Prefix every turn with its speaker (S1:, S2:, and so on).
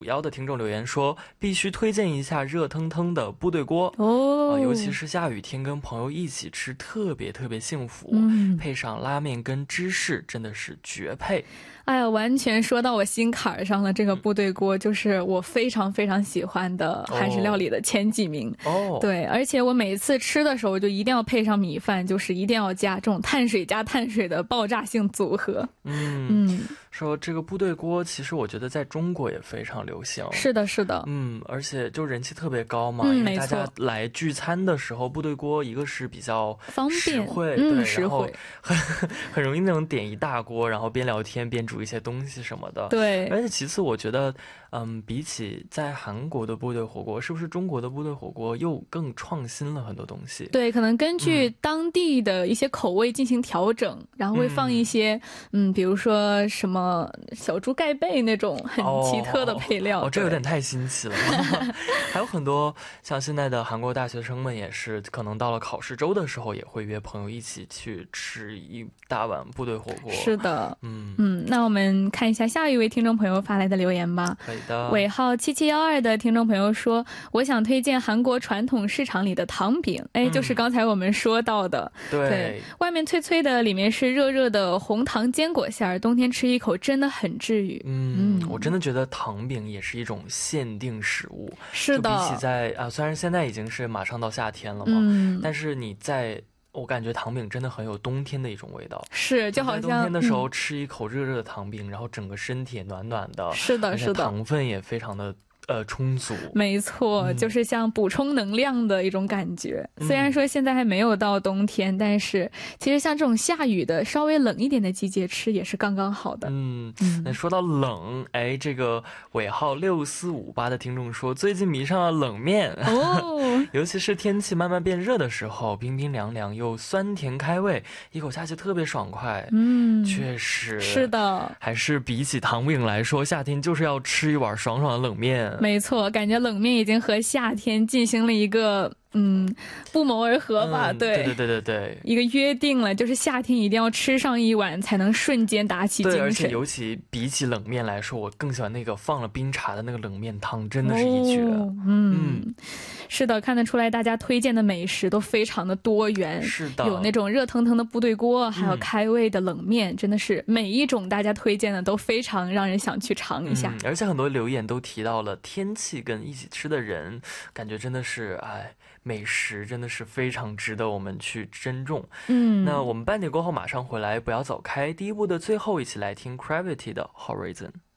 S1: 主要的听众留言说，必须推荐一下热腾腾的部队锅
S2: 哦，
S1: 尤其是下雨天跟朋友一起吃特别特别幸福，配上拉面跟芝士真的是绝配。
S2: 哎呀，完全说到我心坎上了。这个部队锅就是我非常非常喜欢的韩式料理的前几名。对，而且我每次吃的时候就一定要配上米饭，就是一定要加这种碳水加碳水的爆炸性组合。
S1: 说这个部队锅其实我觉得在中国也非常流行。
S2: 是的是的，
S1: 而且就人气特别高嘛，因为大家来聚餐的时候，部队锅一个是比较
S2: 方便
S1: 实惠，对，
S2: 实惠，
S1: 然后很容易那种点一大锅，然后边聊天边煮一些东西什么的。
S2: 对，
S1: 而且其次我觉得比起在韩国的部队火锅，是不是中国的部队火锅又更创新了很多东西？
S2: 对，可能根据当地的一些口味进行调整，然后会放一些比如说什么小猪盖贝那种很奇特的配料。
S1: 这有点太新奇了。还有很多像现在的韩国大学生们也是，可能到了考试周的时候也会约朋友一起去吃一大碗部队火锅。
S2: 是的，那我们看一下下一位听众朋友发来的留言吧。
S1: 可以的。
S2: 尾号7712的听众朋友说，我想推荐韩国传统市场里的糖饼，就是刚才我们说到的。对，外面脆脆的，里面是热热的红糖坚果馅儿，冬天吃一口真的很治愈。
S1: 我真的觉得糖饼也是一种限定食物。
S2: 是的，
S1: 就比起虽然现在已经是马上到夏天了嘛，但是我感觉糖饼真的很有冬天的一种味道。
S2: 是，就好像
S1: 在冬天的时候吃一口热热的糖饼，然后整个身体也暖暖的。
S2: 是的，是的，
S1: 糖分也非常的充足。
S2: 没错，就是像补充能量的一种感觉。虽然说现在还没有到冬天，但是其实像这种下雨的稍微冷一点的季节吃也是刚刚好的。
S1: 那说到冷，这个尾号6458的听众说，最近迷上了冷面尤其是天气慢慢变热的时候，冰冰凉凉又酸甜开胃，一口下去特别爽快。确实
S2: 是的，
S1: 还是比起糖饼来说，夏天就是要吃一碗爽爽的冷面。
S2: 没错，感觉冷面已经和夏天进行了一个不谋而合吧。对，一个约定了，就是夏天一定要吃上一碗才能瞬间打起精神。
S1: 对，而且尤其比起冷面来说，我更喜欢那个放了冰茶的那个冷面汤，真的是一绝。
S2: 是的，看得出来大家推荐的美食都非常的多元。
S1: 是的，
S2: 有那种热腾腾的部队锅，还有开胃的冷面，真的是每一种大家推荐的都非常让人想去尝一下。
S1: 而且很多留言都提到了天气跟一起吃的人，感觉真的是美食真的是非常值得我们去珍重。那我们半点过后马上回来，不要走开。第一部的最后，一起来听 Gravity 的 Horizon。